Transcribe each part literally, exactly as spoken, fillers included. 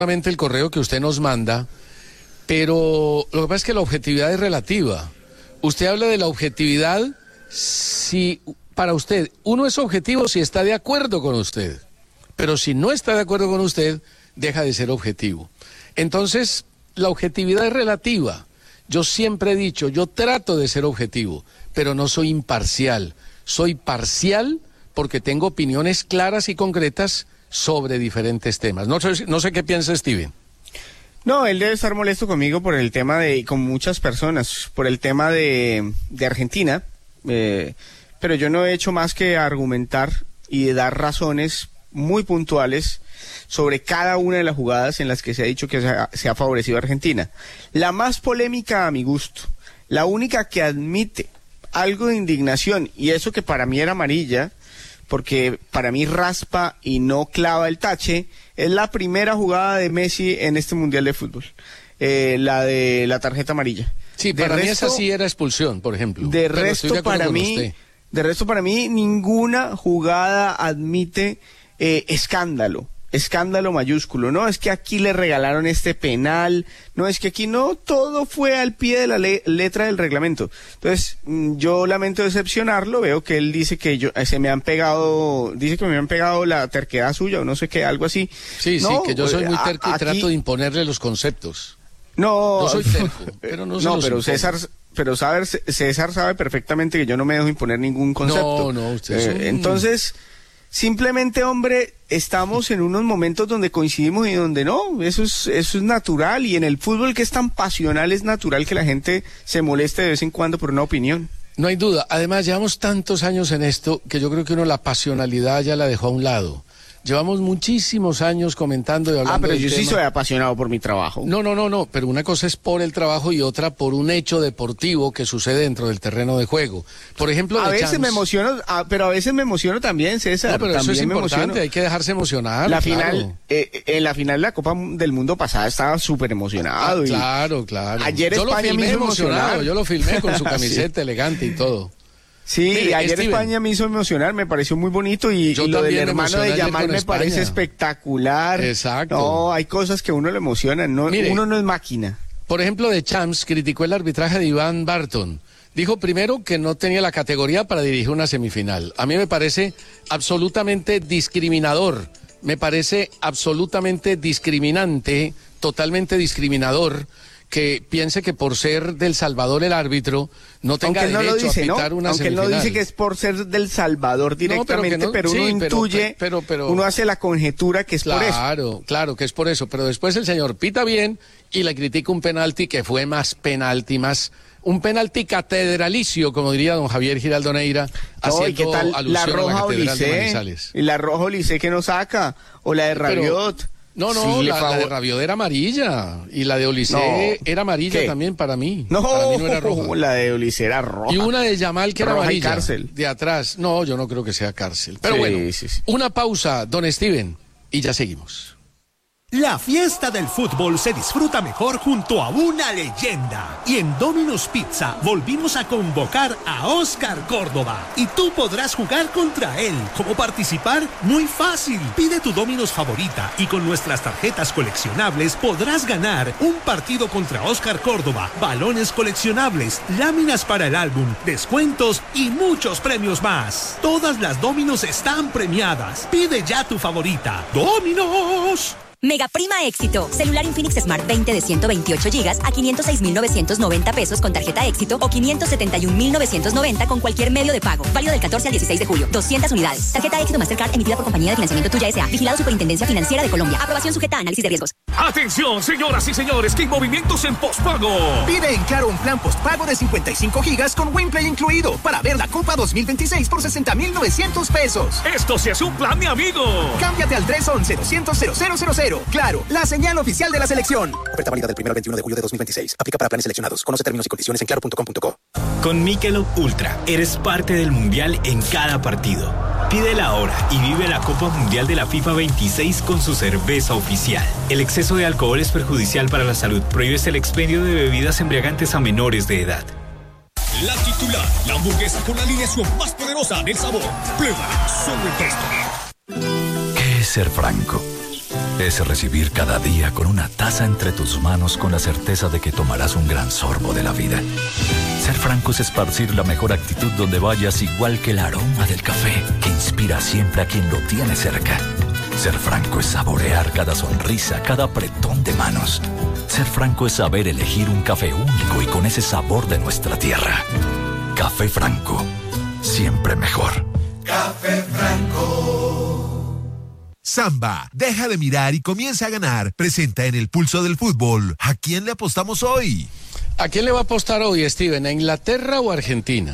el correo que usted nos manda, pero lo que pasa es que la objetividad es relativa. Usted habla de la objetividad si para usted uno es objetivo si está de acuerdo con usted, pero si no está de acuerdo con usted, deja de ser objetivo. Entonces, la objetividad es relativa. Yo siempre he dicho, yo trato de ser objetivo, pero no soy imparcial. Soy parcial porque tengo opiniones claras y concretas sobre diferentes temas. No sé, no sé qué piensa Steven. No, él debe estar molesto conmigo por el tema de, y con muchas personas, por el tema de, de Argentina, eh, pero yo no he hecho más que argumentar y dar razones muy puntuales sobre cada una de las jugadas en las que se ha dicho que se ha, se ha favorecido a Argentina. La más polémica a mi gusto, la única que admite algo de indignación, y eso que para mí era amarilla, porque para mí raspa y no clava el tache, es la primera jugada de Messi en este Mundial de Fútbol, eh, la de la tarjeta amarilla. Sí, de para resto, mí esa sí era expulsión, por ejemplo. De resto de para mí, usted. de resto para mí ninguna jugada admite eh, escándalo. Escándalo mayúsculo, no es que aquí le regalaron este penal, no es que aquí no, todo fue al pie de la le letra del reglamento. Entonces, yo lamento decepcionarlo, veo que él dice que yo se me han pegado, dice que me han pegado la terquedad suya o no sé qué, algo así. Sí, no, sí, que yo soy muy terco y aquí, trato de imponerle los conceptos. No, no soy terco, pero no, no pero César, pero saber, César sabe perfectamente que yo no me dejo imponer ningún concepto. No, no, usted eh, es un... Entonces, simplemente, hombre, estamos en unos momentos donde coincidimos y donde no, eso es, eso es natural, y en el fútbol que es tan pasional es natural que la gente se moleste de vez en cuando por una opinión. No hay duda, además llevamos tantos años en esto que yo creo que uno la pasionalidad ya la dejó a un lado. Llevamos muchísimos años comentando y hablando. Ah, pero yo tema. sí soy apasionado por mi trabajo. No, no, no, no, pero una cosa es por el trabajo y otra por un hecho deportivo que sucede dentro del terreno de juego. Por ejemplo, a de veces Champs. me emociono, a, pero a veces me emociono también, César. No, pero también eso es me importante, emociono. hay que dejarse emocionar. La claro. final, eh, en la final de la Copa del Mundo pasada estaba súper emocionado. Ah, y claro, claro. Ayer yo España lo filmé me hizo emocionado, emocionar. yo lo filmé con su camiseta sí. elegante y todo. Sí, Mire, ayer Steven, España me hizo emocionar, me pareció muy bonito, y, y lo del hermano de Yamal me España. parece espectacular. Exacto. No, hay cosas que a uno le emocionan, no, Mire, uno no es máquina. Por ejemplo, de Champs criticó el arbitraje de Iván Barton. Dijo primero que no tenía la categoría para dirigir una semifinal. A mí me parece absolutamente discriminador, me parece absolutamente discriminante, totalmente discriminador, que piense que por ser del Salvador el árbitro no tenga Aunque derecho no lo dice, a pitar ¿no? una Aunque semifinal. él no dice que es por ser del Salvador directamente, no, pero, no, pero uno sí, intuye, pero, pero, pero, uno hace la conjetura que es claro, por eso. Claro, claro que es por eso, pero después el señor pita bien y le critica un penalti que fue más penalti, más un penalti catedralicio, como diría don Javier Giraldo Neira, haciendo no, ¿y qué tal alusión la roja a la Catedral Olicé, de Manizales. Y la roja Olicé que no saca, o la de Rabiot. Pero, No, no, sí, la, la de Rabiot era amarilla y la de Olicé no, era amarilla ¿qué? También para mí. No, para mí no era roja. La de Olicé era roja. Y una de Yamal que era roja amarilla. Y cárcel. De atrás. No, yo no creo que sea cárcel. Pero sí, bueno, sí, sí. Una pausa, don Steven, y ya seguimos. La fiesta del fútbol se disfruta mejor junto a una leyenda. Y en Domino's Pizza volvimos a convocar a Oscar Córdoba. Y tú podrás jugar contra él. ¿Cómo participar? Muy fácil. Pide tu Domino's favorita y con nuestras tarjetas coleccionables podrás ganar un partido contra Oscar Córdoba, balones coleccionables, láminas para el álbum, descuentos y muchos premios más. Todas las Domino's están premiadas. Pide ya tu favorita. ¡Domino's! Mega Prima Éxito. Celular Infinix Smart veinte de ciento veintiocho gigas a quinientos seis mil novecientos noventa pesos con tarjeta Éxito o quinientos setenta y un mil novecientos noventa con cualquier medio de pago. Válido del catorce al dieciséis de julio. doscientas unidades. Tarjeta Éxito Mastercard emitida por Compañía de Financiamiento Tuya S A. Vigilado Superintendencia Financiera de Colombia. Aprobación sujeta a análisis de riesgos. Atención, señoras y señores, que hay movimientos en postpago. Pide en Claro un plan postpago de cincuenta y cinco gigas con WinPlay incluido para ver la Copa dos mil veintiséis por sesenta mil novecientos pesos. Esto se hace un plan, mi amigo. Cámbiate al tres once doscientos cero cero cero cero. Claro, la señal oficial de la selección. Oferta válida del primero al veintiuno de julio de dos mil veintiséis. Aplica para planes seleccionados. Conoce términos y condiciones en claro punto com punto co. Con Michelob Ultra, eres parte del Mundial en cada partido. Pídela ahora y vive la Copa Mundial de la FIFA veintiséis con su cerveza oficial. El exceso de alcohol es perjudicial para la salud. Prohíbes el expendio de bebidas embriagantes a menores de edad. La titular, la hamburguesa con la alineación más poderosa del sabor. Prueba solo el resto. ¿Qué es ser franco? es recibir cada día con una taza entre tus manos con la certeza de que tomarás un gran sorbo de la vida. Ser franco es esparcir la mejor actitud donde vayas, igual que el aroma del café que inspira siempre a quien lo tiene cerca. Ser franco es saborear cada sonrisa, cada apretón de manos. Ser franco es saber elegir un café único y con ese sabor de nuestra tierra. Café Franco, siempre mejor. Café Franco. Samba, deja de mirar y comienza a ganar. Presenta en el Pulso del Fútbol. ¿A quién le apostamos hoy? ¿A quién le va a apostar hoy, Steven? ¿A Inglaterra o a Argentina?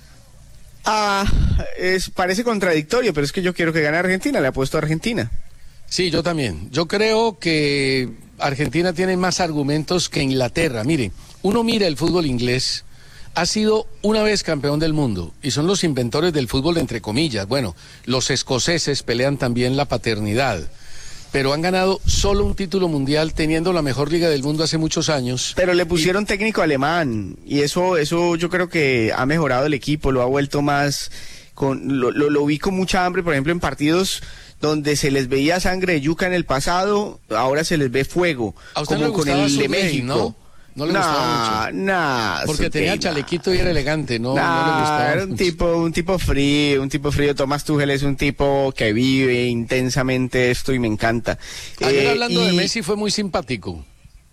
Ah, es, parece contradictorio, pero es que yo quiero que gane Argentina, le apuesto a Argentina. Sí, yo también. Yo creo que Argentina tiene más argumentos que Inglaterra. Mire, uno mira el fútbol inglés, ha sido una vez campeón del mundo y son los inventores del fútbol entre comillas. Bueno, los escoceses pelean también la paternidad, pero han ganado solo un título mundial teniendo la mejor liga del mundo hace muchos años. Pero le pusieron y... técnico alemán y eso eso yo creo que ha mejorado el equipo, lo ha vuelto más, con lo, lo, lo vi con mucha hambre, por ejemplo en partidos donde se les veía sangre de yuca en el pasado, ahora se les ve fuego, ¿A usted como no le con el de Rey, México. ¿no? No le nah, gustaba mucho. Nah, porque tenía tema. chalequito y era elegante, no, nah, no le gustaba era un mucho. tipo, un tipo frío, un tipo frío. Tomás Tuchel es un tipo que vive intensamente esto y me encanta. Ayer eh, hablando y, de Messi fue muy simpático.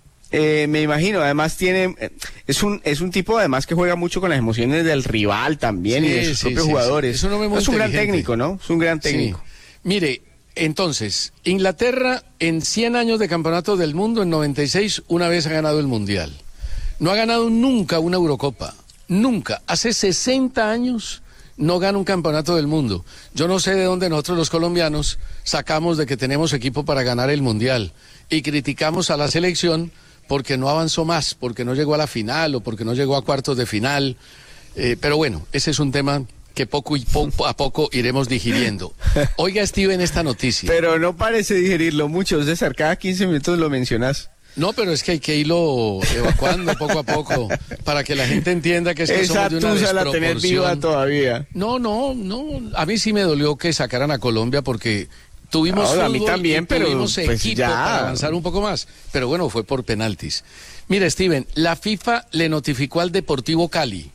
Eh, me imagino, además tiene, es un, es un tipo además que juega mucho con las emociones del rival también sí, y de sus sí, propios sí, jugadores. Sí. Es un, hombre muy es un gran técnico, ¿no? Es un gran técnico. Sí. Mire, entonces, Inglaterra en cien años de campeonato del mundo, en noventa y seis, una vez ha ganado el Mundial. No ha ganado nunca una Eurocopa, nunca. Hace sesenta años no gana un campeonato del mundo. Yo no sé de dónde nosotros los colombianos sacamos de que tenemos equipo para ganar el Mundial y criticamos a la selección porque no avanzó más, porque no llegó a la final o porque no llegó a cuartos de final. Eh, pero bueno, ese es un tema que poco y poco a poco iremos digiriendo. Oiga, Steven, esta noticia. Pero no parece digerirlo mucho, César, cada quince minutos lo mencionas. No, pero es que hay que irlo evacuando poco a poco para que la gente entienda que es que Esa somos de una tusa la desproporción. tenés viva todavía. No, no, no. A mí sí me dolió que sacaran a Colombia porque tuvimos no, fútbol a mí también, y pero tuvimos pues equipo ya. para avanzar un poco más. Pero bueno, fue por penaltis. Mira, Steven, la FIFA le notificó al Deportivo Cali,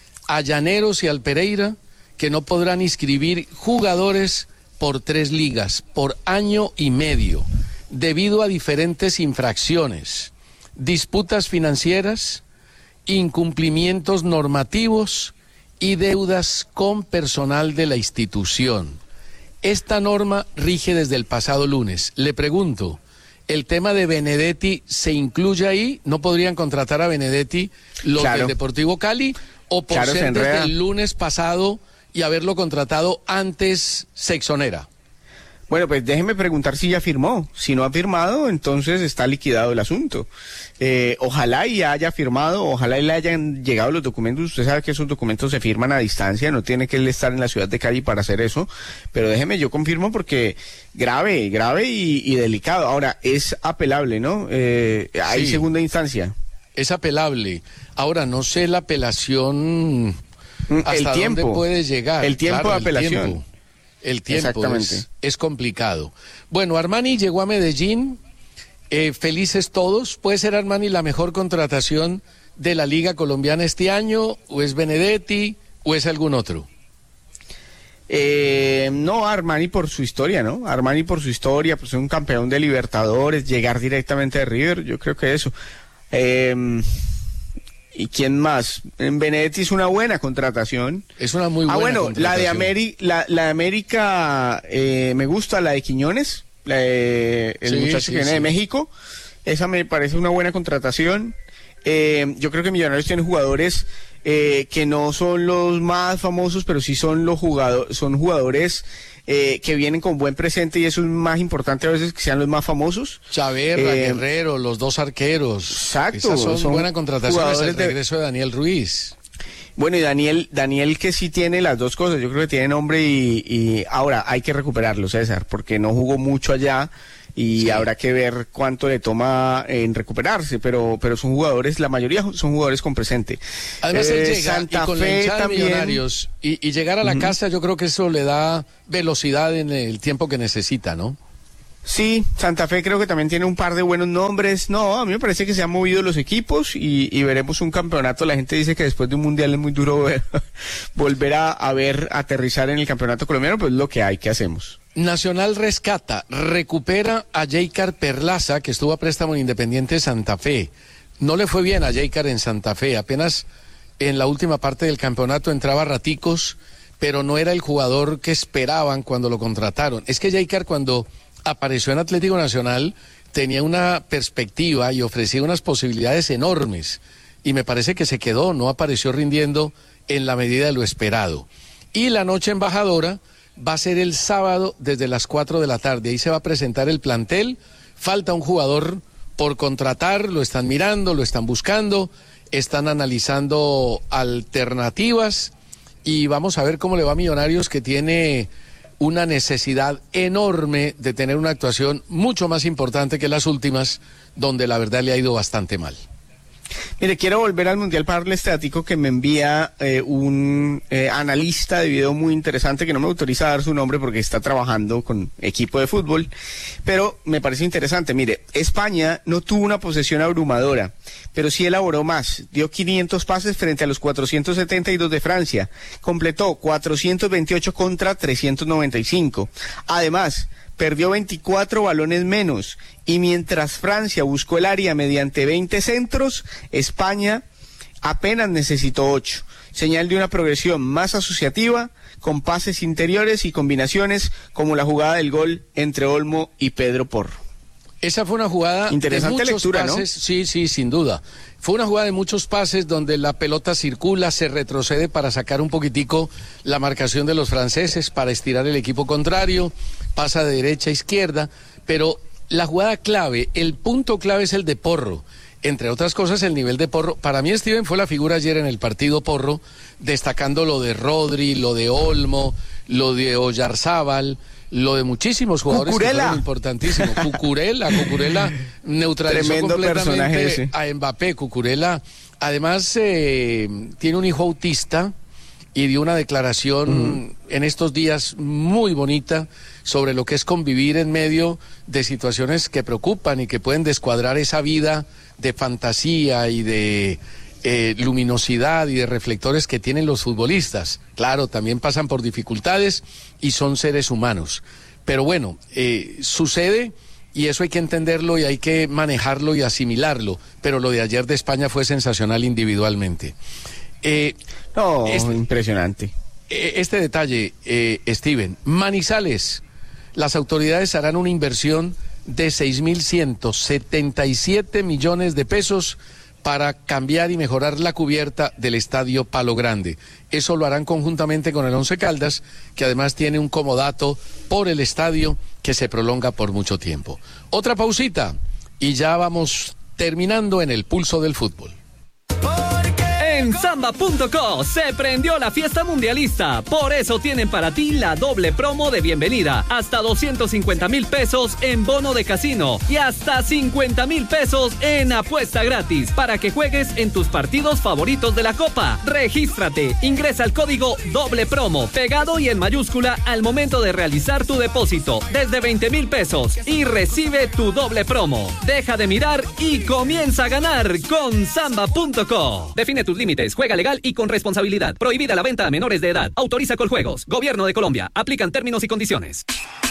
a Llaneros y al Pereira que no podrán inscribir jugadores por tres ligas, por año y medio, debido a diferentes infracciones, disputas financieras, incumplimientos normativos y deudas con personal de la institución. Esta norma rige desde el pasado lunes. Le pregunto, ¿el tema de Benedetti se incluye ahí? ¿No podrían contratar a Benedetti los claro. del Deportivo Cali? ¿O por claro, ser desde el lunes pasado y haberlo contratado antes se exonera? Bueno, pues déjeme preguntar si ya firmó. Si no ha firmado, entonces está liquidado el asunto. Eh, ojalá y haya firmado, ojalá y le hayan llegado los documentos. Usted sabe que esos documentos se firman a distancia, no tiene que él estar en la ciudad de Cali para hacer eso. Pero déjeme, yo confirmo porque grave, grave y, y delicado. Ahora, es apelable, ¿no? Eh, hay Sí. segunda instancia. Es apelable. Ahora, no sé la apelación hasta el tiempo, dónde puede llegar. El tiempo Claro, de apelación. El tiempo, el tiempo Exactamente. es, es complicado. Bueno, Armani llegó a Medellín, eh, felices todos. ¿Puede ser Armani la mejor contratación de la Liga Colombiana este año? ¿O es Benedetti? ¿O es algún otro? Eh, no, Armani por su historia, ¿no? Armani por su historia, pues ser un campeón de Libertadores, llegar directamente de River, yo creo que eso. Eh, ¿Y quién más? En Benedetti es una buena contratación. Es una muy buena Ah, bueno, contratación. la de, Ameri la, la de América eh, me gusta, la de Quiñones, la de, el Sí, muchacho sí, que viene sí. de México. Esa me parece una buena contratación. Eh, yo creo que Millonarios tiene jugadores eh, que no son los más famosos, pero sí son los jugadores, son jugadores eh, que vienen con buen presente y eso es más importante a veces que sean los más famosos. Chaverra, Eh, Guerrero, los dos arqueros. Exacto, Esas son, son buenas contrataciones. jugadores El de- regreso de Daniel Ruiz. Bueno, y Daniel, Daniel que sí tiene las dos cosas, yo creo que tiene nombre y, y ahora hay que recuperarlo, César, porque no jugó mucho allá y Sí. habrá que ver cuánto le toma en recuperarse, pero pero son jugadores, la mayoría son jugadores con presente. Además, él Eh, llega Santa y con la Fe hinchada de también. Millonarios y, y llegar a la Ujú. casa, yo creo que eso le da velocidad en el tiempo que necesita, ¿no? Sí, Santa Fe creo que también tiene un par de buenos nombres. No, a mí me parece que se han movido los equipos y, y veremos un campeonato. La gente dice que después de un mundial es muy duro ver, volver a, a ver aterrizar en el campeonato colombiano, pues es lo que hay, ¿qué hacemos? Nacional rescata, recupera a Jeicar Perlaza, que estuvo a préstamo en Independiente Santa Fe. No le fue bien a Jeicar en Santa Fe, apenas en la última parte del campeonato entraba raticos, pero no era el jugador que esperaban cuando lo contrataron. Es que Jeicar cuando apareció en Atlético Nacional tenía una perspectiva y ofrecía unas posibilidades enormes, y me parece que se quedó, no apareció rindiendo en la medida de lo esperado. Y la noche embajadora va a ser el sábado desde las cuatro de la tarde. Ahí se va a presentar el plantel. Falta un jugador por contratar, lo están mirando, lo están buscando, están analizando alternativas y vamos a ver cómo le va a Millonarios, que tiene una necesidad enorme de tener una actuación mucho más importante que las últimas, donde la verdad le ha ido bastante mal. Mire, quiero volver al Mundial para darle este dato que me envía eh, un eh, analista de video muy interesante, que no me autoriza a dar su nombre porque está trabajando con equipo de fútbol, pero me parece interesante. Mire, España no tuvo una posesión abrumadora, pero sí elaboró más. Dio quinientos pases frente a los cuatrocientos setenta y dos de Francia. Completó cuatrocientos veintiocho contra trescientos noventa y cinco. Además, perdió veinticuatro balones menos, y mientras Francia buscó el área mediante veinte centros, España apenas necesitó ocho. Señal de una progresión más asociativa, con pases interiores y combinaciones como la jugada del gol entre Olmo y Pedro Porro. Esa fue una jugada interesante de muchos lectura, pases, ¿no? Sí, sí, sin duda. Fue una jugada de muchos pases donde la pelota circula, se retrocede para sacar un poquitico la marcación de los franceses, para estirar el equipo contrario, pasa de derecha a izquierda, pero la jugada clave, el punto clave es el de Porro. Entre otras cosas, el nivel de Porro. Para mí, Steven, fue la figura ayer en el partido Porro, destacando lo de Rodri, lo de Olmo, lo de Oyarzábal, lo de muchísimos jugadores Cucurella. que fueron importantísimos. Cucurella, Cucurella neutralizó Tremendo completamente a Mbappé. Cucurella, además, eh, tiene un hijo autista y dio una declaración uh-huh. en estos días muy bonita sobre lo que es convivir en medio de situaciones que preocupan y que pueden descuadrar esa vida de fantasía y de eh, luminosidad y de reflectores que tienen los futbolistas. Claro, también pasan por dificultades y son seres humanos. Pero bueno, eh, sucede y eso hay que entenderlo y hay que manejarlo y asimilarlo. Pero lo de ayer de España fue sensacional individualmente. Eh, no, este, impresionante. Este detalle, eh, Steven, Manizales, las autoridades harán una inversión de seis mil ciento setenta y siete millones de pesos para cambiar y mejorar la cubierta del Estadio Palo Grande. Eso lo harán conjuntamente con el Once Caldas, que además tiene un comodato por el estadio que se prolonga por mucho tiempo. Otra pausita y ya vamos terminando en el pulso del fútbol. En Samba punto co se prendió la fiesta mundialista. Por eso tienen para ti la doble promo de bienvenida. Hasta doscientos cincuenta mil pesos en bono de casino y hasta cincuenta mil pesos en apuesta gratis para que juegues en tus partidos favoritos de la Copa. Regístrate, ingresa el código doble promo pegado y en mayúscula al momento de realizar tu depósito desde veinte mil pesos y recibe tu doble promo. Deja de mirar y comienza a ganar con Samba punto co. Define tus límites. Juega legal y con responsabilidad. Prohibida la venta a menores de edad. Autoriza Coljuegos. Gobierno de Colombia. Aplican términos y condiciones.